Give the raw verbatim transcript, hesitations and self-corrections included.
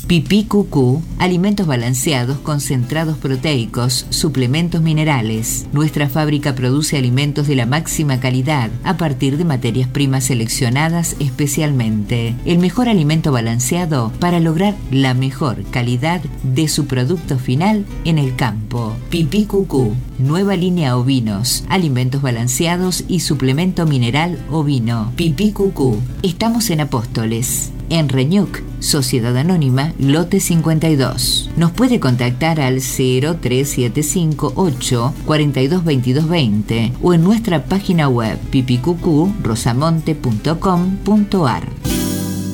Pipí Cucú, alimentos balanceados, concentrados proteicos, suplementos minerales. Nuestra fábrica produce alimentos de la máxima calidad a partir de materias primas seleccionadas especialmente. El mejor alimento balanceado para lograr la mejor calidad de su producto final en el campo. Pipí Cucú, nueva línea ovinos, alimentos balanceados y suplemento mineral ovino. Pipí Cucú. Estamos en Apóstoles, en Reñuc, Sociedad Anónima, lote cincuenta y dos. Nos puede contactar al cero tres siete cinco ocho cuatro dos dos dos veinte o en nuestra página web pipicucu rosamonte punto com punto ar.